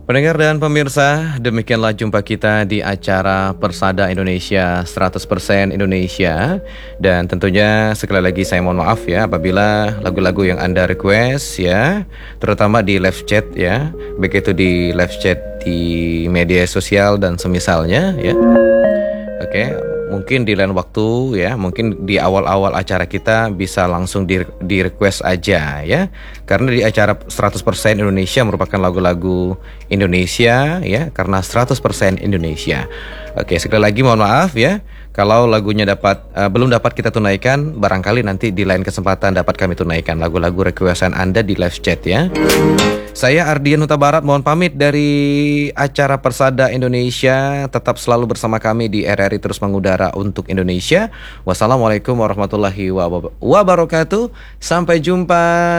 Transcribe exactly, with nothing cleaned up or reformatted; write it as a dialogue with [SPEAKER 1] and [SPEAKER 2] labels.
[SPEAKER 1] Pendengar dan pemirsa, demikianlah jumpa kita di acara Persada Indonesia seratus persen Indonesia. Dan tentunya sekali lagi saya mohon maaf ya apabila lagu-lagu yang Anda request ya, terutama di live chat ya, baik itu di live chat di media sosial dan semisalnya ya. Oke, mungkin di lain waktu ya, mungkin di awal-awal acara kita bisa langsung di, di request aja ya. Karena di acara seratus persen Indonesia merupakan lagu-lagu Indonesia ya, karena seratus persen Indonesia. Oke, sekali lagi mohon maaf ya kalau lagunya dapat uh, belum dapat kita tunaikan, barangkali nanti di lain kesempatan dapat kami tunaikan lagu-lagu requestan Anda di live chat ya. Saya Ardian Huta Barat mohon pamit dari acara Persada Indonesia. Tetap selalu bersama kami di R R I Terus Mengudara untuk Indonesia. Wassalamualaikum warahmatullahi wabarakatuh. Sampai jumpa.